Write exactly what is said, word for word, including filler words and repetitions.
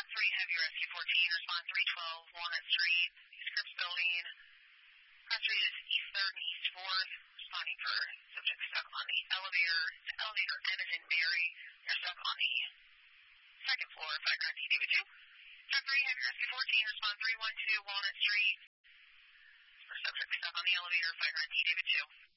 Track three, heavy rescue fourteen, respond three twelve, Walnut Street, Scripps Building. Track three is East third and East fourth, responding for subject stuck on the elevator. The elevator N is in Mary. You're stuck on the second floor, background D David two. Track three, heavy rescue fourteen, respond three one two, Walnut Street. For subject stuck on the elevator, background D David two.